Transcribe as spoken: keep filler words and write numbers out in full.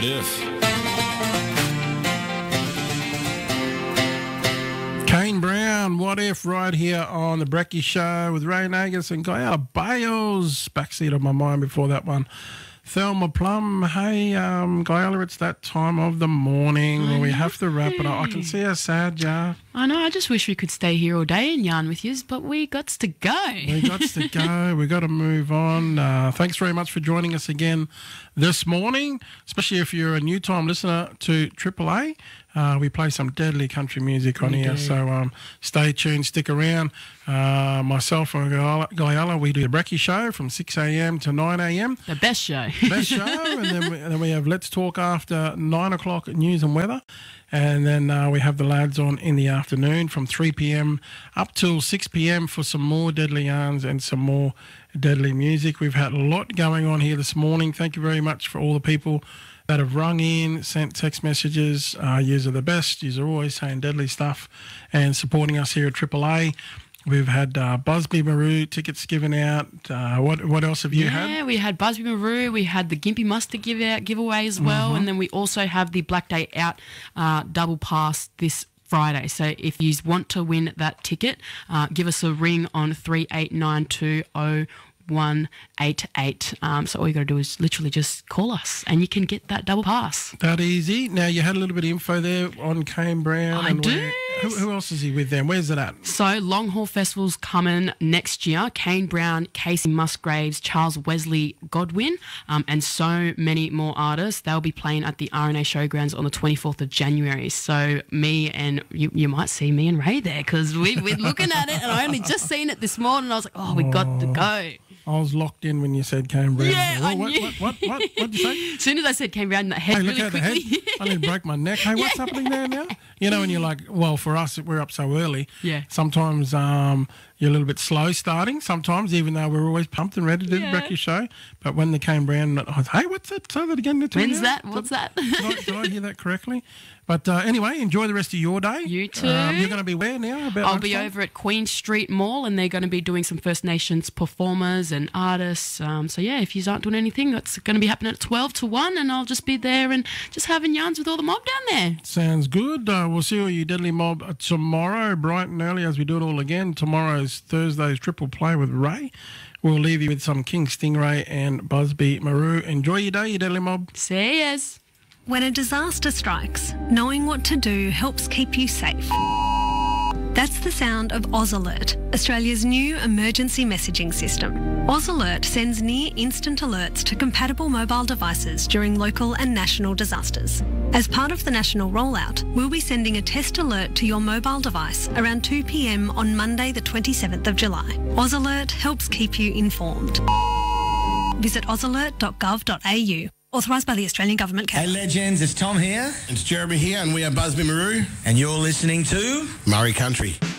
If. Kane Brown, What If, right here on the Brekkie Show with Ray Nagus and Guyala Bales. Backseat of my mind before that one. Thelma Plum, hey, um, Guyala, it's that time of the morning where we have to wrap it up. I can see how sad you are. I know, I just wish we could stay here all day and yarn with you, but we got to go. We got to go. We got to move on. Uh, thanks very much for joining us again this morning, especially if you're a new time listener to Triple A. Uh, we play some deadly country music on we here, do. so um, stay tuned, stick around. Uh, myself and Guyala, Guyala, we do the Brekkie Show from six a.m. to nine a.m. The best show. Best show, and then we, and then we have Let's Talk after nine o'clock news and weather. And then uh, we have the lads on in the afternoon from three p.m. up till six p.m. for some more deadly yarns and some more deadly music. We've had a lot going on here this morning. Thank you very much for all the people that have rung in, sent text messages. Uh, yous are the best. Yous are always saying deadly stuff and supporting us here at Triple A. We've had uh, Busby Maru tickets given out. Uh, what what else have you yeah, had? Yeah, we had Busby Maru. We had the Gimpy Mustard give out giveaway as well, Mm-hmm. and then we also have the Black Day Out uh, double pass this Friday. So if you want to win that ticket, uh, give us a ring on three eight nine two oh one eight eight. Um, so all you got to do is literally just call us, and you can get that double pass. That easy. Now, you had a little bit of info there on Kane Brown. I and do. where- Who, who else is he with then? Where's it at? So Long Haul Festival's coming next year. Kane Brown, Casey Musgraves, Charles Wesley Godwin, um, and so many more artists. They'll be playing at the R N A Showgrounds on the twenty-fourth of January. So me and you, you might see me and Ray there, because we, we're looking at it, and I only just seen it this morning. And I was like, oh, we got to go. I was locked in when you said Kane Brown. Yeah, oh, I what, knew. what, what, what, what did you say? As soon as I said Kane Brown, that head Hey, look really out the quickly. head. I nearly broke my neck. Hey, what's happening there now? You know, and you're like, well, for us, we're up so early. Yeah. Sometimes um, you're a little bit slow starting. Sometimes, even though we're always pumped and ready to do Yeah. the Brekkie Show. But when the Kane Brown, I was, hey, what's that? Say that again. When's that? What's that? Did I, did I hear that correctly? But uh, anyway, enjoy the rest of your day. You too. Um, you're going to be where now? About I'll be lunchtime? over at Queen Street Mall, and they're going to be doing some First Nations performers and artists. Um, so, yeah, if you aren't doing anything, that's going to be happening at twelve to one, and I'll just be there and just having yarns with all the mob down there. Sounds good. Uh, we'll see all you Deadly Mob uh, tomorrow, bright and early, as we do it all again. Tomorrow's Thursday's Triple Play with Ray. We'll leave you with some King Stingray and Busby Maru. Enjoy your day, you Deadly Mob. Say yes. When a disaster strikes, knowing what to do helps keep you safe. That's the sound of Oz Alert, Australia's new emergency messaging system. Oz Alert sends near instant alerts to compatible mobile devices during local and national disasters. As part of the national rollout, we'll be sending a test alert to your mobile device around two p.m. on Monday the twenty-seventh of July. Oz Alert helps keep you informed. Visit oz alert dot gov dot a u. Authorised by the Australian Government. Hey legends, it's Tom here. It's Jeremy here, and we are Busby Maru. And you're listening to Murray Country.